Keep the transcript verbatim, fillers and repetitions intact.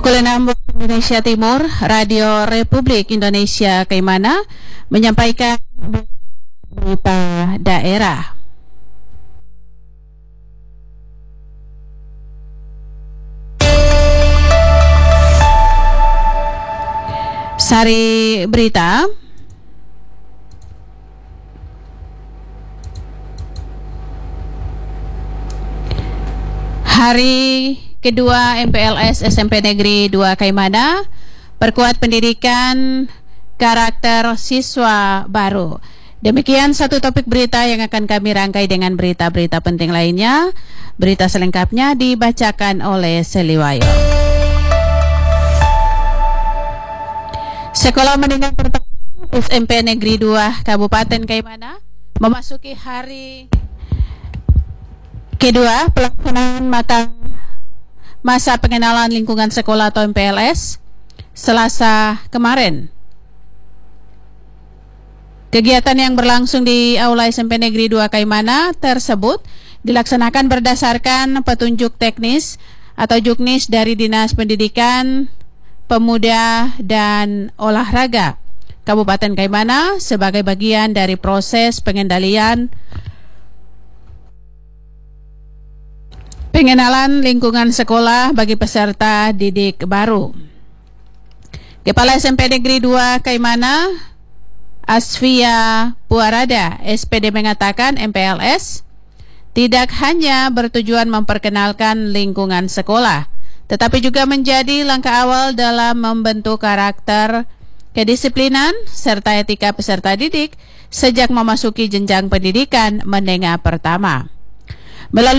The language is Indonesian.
Pukul enam waktu Indonesia Timur, Radio Republik Indonesia Kaimana menyampaikan berita daerah. Sari berita. Hari kedua M P L S S M P Negeri dua Kaimana, perkuat pendidikan karakter siswa baru. Demikian satu topik berita yang akan kami rangkai dengan berita-berita penting lainnya. Berita selengkapnya dibacakan oleh Seliwayo. Sekolah Menengah Pertama S M P Negeri dua Kabupaten Kaimana memasuki hari kedua pelaksanaan mata masa pengenalan lingkungan sekolah atau M P L S Selasa kemarin. Kegiatan yang berlangsung di Aula S M P Negeri dua Kaimana tersebut dilaksanakan berdasarkan petunjuk teknis atau juknis dari Dinas Pendidikan, Pemuda dan Olahraga Kabupaten Kaimana sebagai bagian dari proses pengendalian pengenalan lingkungan sekolah bagi peserta didik baru. Kepala S M P Negeri dua Kaimana, Asfia Puarada, S P D mengatakan M P L S tidak hanya bertujuan memperkenalkan lingkungan sekolah, tetapi juga menjadi langkah awal dalam membentuk karakter, kedisiplinan, serta etika peserta didik sejak memasuki jenjang pendidikan menengah pertama. Melalui